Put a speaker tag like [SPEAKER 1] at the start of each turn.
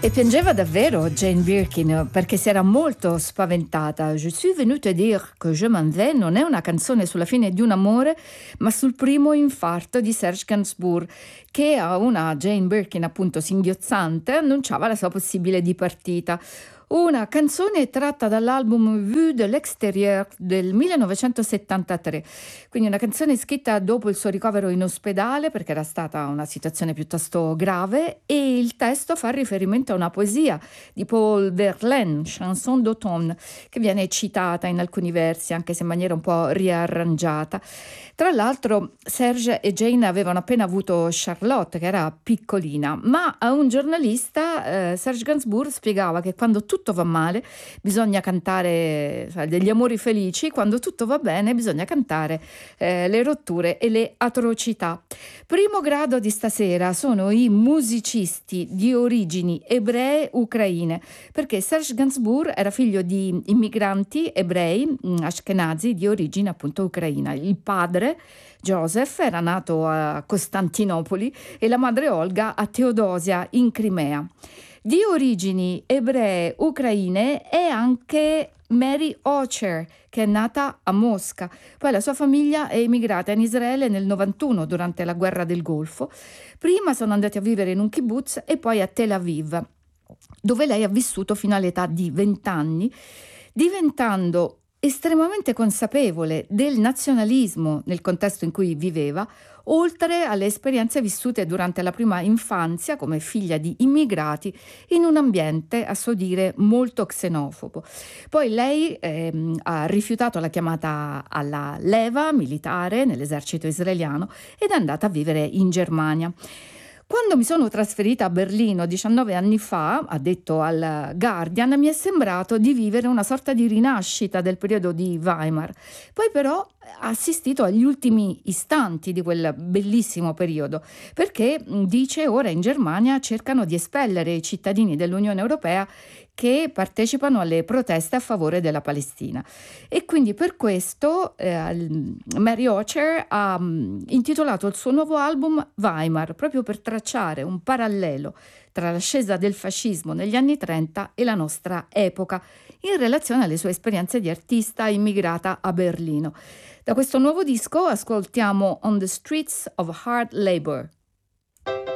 [SPEAKER 1] E piangeva davvero Jane Birkin perché si era molto spaventata. Je suis venue te dire que je m'en vais non è una canzone sulla fine di un amore, ma sul primo infarto di Serge Gainsbourg, che a una Jane Birkin appunto singhiozzante annunciava la sua possibile dipartita. Una canzone tratta dall'album Vue de l'extérieur del 1973, quindi una canzone scritta dopo il suo ricovero in ospedale perché era stata una situazione piuttosto grave, e il testo fa riferimento a una poesia di Paul Verlaine, Chanson d'automne, che viene citata in alcuni versi anche se in maniera un po' riarrangiata. Tra l'altro Serge e Jane avevano appena avuto Charlotte, che era piccolina, ma a un giornalista Serge Gainsbourg spiegava che quando tutto va male bisogna cantare degli amori felici, quando tutto va bene bisogna cantare le rotture e le atrocità. Primo grado di stasera sono i musicisti di origini ebree ucraine, perché Serge Gainsbourg era figlio di immigranti ebrei ashkenazi di origine appunto ucraina. Il padre Joseph era nato a Costantinopoli e la madre Olga a Teodosia in Crimea. Di origini ebree ucraine è anche Mary Ocher, che è nata a Mosca. Poi la sua famiglia è emigrata in Israele nel 91 durante la guerra del Golfo. Prima sono andati a vivere in un kibbutz e poi a Tel Aviv, dove lei ha vissuto fino all'età di 20 anni, diventando estremamente consapevole del nazionalismo nel contesto in cui viveva, oltre alle esperienze vissute durante la prima infanzia come figlia di immigrati in un ambiente, a suo dire, molto xenofobo. Poi lei ha rifiutato la chiamata alla leva militare nell'esercito israeliano ed è andata a vivere in Germania. Quando mi sono trasferita a Berlino 19 anni fa, ha detto al Guardian, mi è sembrato di vivere una sorta di rinascita del periodo di Weimar. Poi però ha assistito agli ultimi istanti di quel bellissimo periodo, perché dice ora in Germania cercano di espellere i cittadini dell'Unione Europea che partecipano alle proteste a favore della Palestina. E quindi per questo Mary Ocher ha intitolato il suo nuovo album Weimar, proprio per tracciare un parallelo tra l'ascesa del fascismo negli anni 30 e la nostra epoca, in relazione alle sue esperienze di artista immigrata a Berlino. Da questo nuovo disco ascoltiamo On the Streets of Hard Labor.